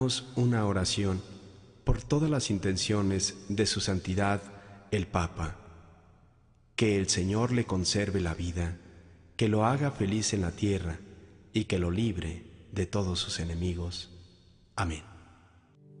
Una oración por todas las intenciones de su santidad el Papa. Que el Señor le conserve la vida, que lo haga feliz en la tierra y que lo libre de todos sus enemigos. Amén.